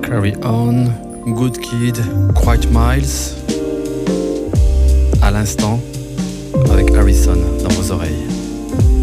Carry On, Good Kid, Quite Miles, à l'instant, avec Harrison dans vos oreilles.